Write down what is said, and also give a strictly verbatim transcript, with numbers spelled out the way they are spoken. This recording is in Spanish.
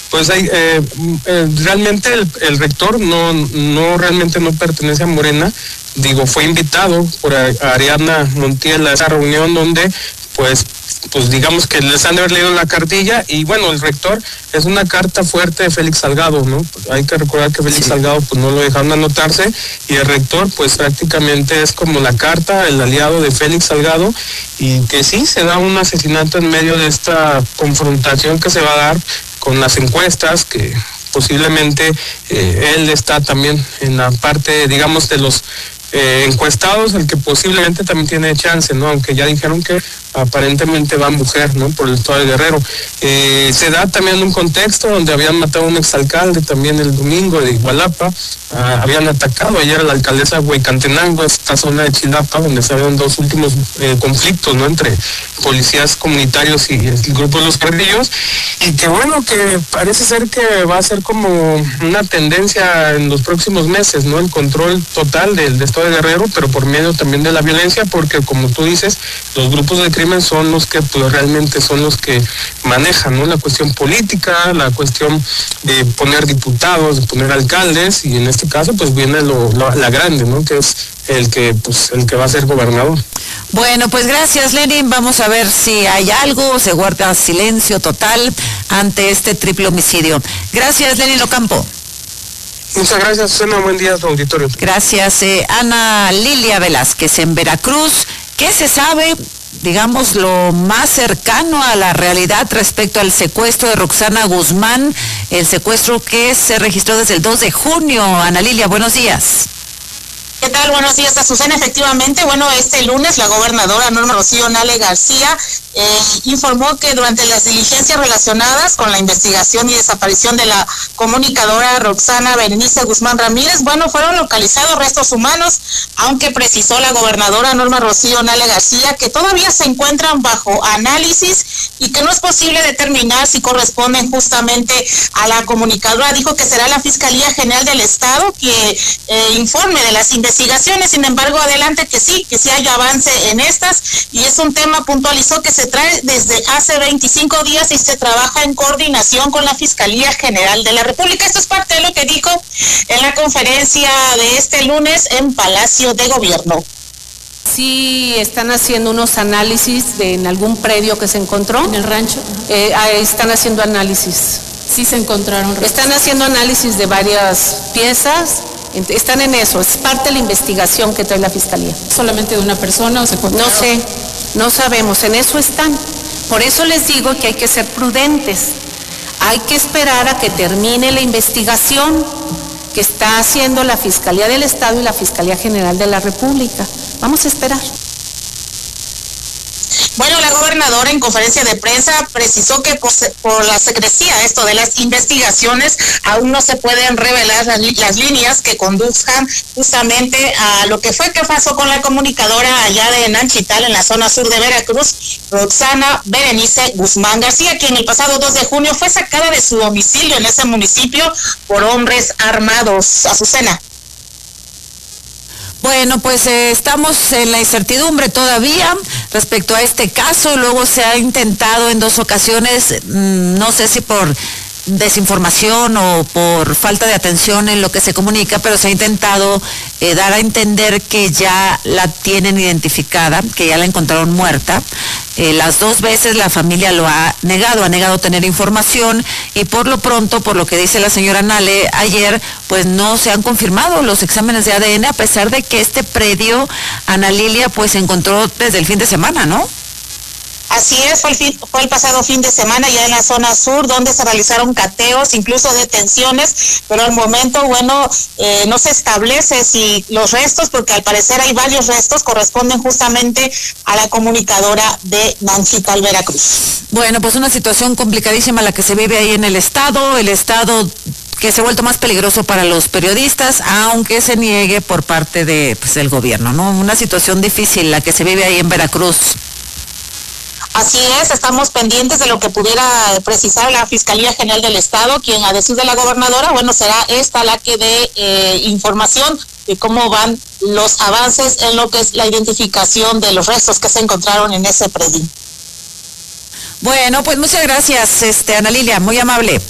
pues hay, eh, eh, realmente el, el rector no, no realmente no pertenece a Morena, digo, fue invitado por Ariadna Montiel a esa reunión donde pues pues digamos que les han de haber leído la cartilla y bueno, el rector es una carta fuerte de Félix Salgado, ¿no? Hay que recordar que Félix sí. Salgado pues no lo dejaron anotarse y el rector pues prácticamente es como la carta, el aliado de Félix Salgado y que sí se da un asesinato en medio de esta confrontación que se va a dar con las encuestas que posiblemente eh, él está también en la parte, digamos, de los eh, encuestados, el que posiblemente también tiene chance, ¿no? Aunque ya dijeron que aparentemente va mujer, ¿no? Por el estado de Guerrero. Eh, se da también un contexto donde habían matado a un exalcalde también el domingo de Igualapa, ah, habían atacado ayer a la alcaldesa de Huehuetenango, esta zona de Chilapa, donde se habían dos últimos eh, conflictos, ¿no? Entre policías comunitarios y el grupo de los guerrillos, y que bueno, que parece ser que va a ser como una tendencia en los próximos meses, ¿no? El control total del, del estado de Guerrero, pero por medio también de la violencia, porque como tú dices, los grupos de crimen son los que pues, realmente son los que manejan, ¿no? La cuestión política, la cuestión de poner diputados, de poner alcaldes, y en este caso pues viene lo, lo, la grande, ¿no? Que es el que pues el que va a ser gobernador. Bueno, pues gracias, Lenin. Vamos a ver si hay algo, se guarda silencio total ante este triple homicidio. Gracias, Lenin Ocampo. Muchas gracias, Susana. Buen día a tu auditorio. Gracias, eh, Ana Lilia Velázquez en Veracruz. ¿Qué se sabe, digamos, lo más cercano a la realidad respecto al secuestro de Roxana Guzmán, el secuestro que se registró desde el dos de junio? Ana Lilia, buenos días. ¿Qué tal? Buenos días, Azucena. Efectivamente, bueno, este lunes la gobernadora Norma Rocío Nale García eh, informó que durante las diligencias relacionadas con la investigación y desaparición de la comunicadora Roxana Berenice Guzmán Ramírez, bueno, fueron localizados restos humanos, aunque precisó la gobernadora Norma Rocío Nale García que todavía se encuentran bajo análisis y que no es posible determinar si corresponden justamente a la comunicadora. Dijo que será la Fiscalía General del Estado que eh, informe de las investigaciones. Sin embargo, adelante que sí, que sí hay avance en estas, y es un tema, puntualizó, que se trae desde hace veinticinco días y se trabaja en coordinación con la Fiscalía General de la República. Esto es parte de lo que dijo en la conferencia de este lunes en Palacio de Gobierno. Sí, están haciendo unos análisis de, en algún predio que se encontró. ¿En el rancho? Eh, están haciendo análisis. Sí se encontraron. Están haciendo análisis de varias piezas. Están en eso, es parte de la investigación que trae la Fiscalía. ¿Solamente de una persona o se encontraron? No sé, no sabemos, en eso están. Por eso les digo que hay que ser prudentes. Hay que esperar a que termine la investigación que está haciendo la Fiscalía del Estado y la Fiscalía General de la República. Vamos a esperar. Bueno, la gobernadora en conferencia de prensa precisó que por, por la secrecía esto de las investigaciones aún no se pueden revelar las, las líneas que conduzcan justamente a lo que fue que pasó con la comunicadora allá de Nanchital, en la zona sur de Veracruz, Roxana Berenice Guzmán García, quien el pasado dos de junio fue sacada de su domicilio en ese municipio por hombres armados. Azucena. Bueno, pues eh, estamos en la incertidumbre todavía respecto a este caso. Luego se ha intentado en dos ocasiones, mmm, no sé si por desinformación o por falta de atención en lo que se comunica, pero se ha intentado eh, dar a entender que ya la tienen identificada, que ya la encontraron muerta. Eh, las dos veces la familia lo ha negado, ha negado tener información, y por lo pronto, por lo que dice la señora Nale ayer, pues no se han confirmado los exámenes de A D N, a pesar de que este predio, Ana Lilia, pues se encontró desde el fin de semana, ¿no? Así es, fue el, fin, fue el pasado fin de semana ya en la zona sur, donde se realizaron cateos, incluso detenciones, pero al momento, bueno, eh, no se establece si los restos, porque al parecer hay varios restos, corresponden justamente a la comunicadora de Nanchital, Veracruz. Bueno, pues una situación complicadísima la que se vive ahí en el estado, el estado que se ha vuelto más peligroso para los periodistas, aunque se niegue por parte de, pues, del gobierno, ¿no? Una situación difícil la que se vive ahí en Veracruz. Así es, estamos pendientes de lo que pudiera precisar la Fiscalía General del Estado, quien a decir de la gobernadora, bueno, será esta la que dé eh, información de cómo van los avances en lo que es la identificación de los restos que se encontraron en ese predio. Bueno, pues muchas gracias, este, Ana Lilia, muy amable.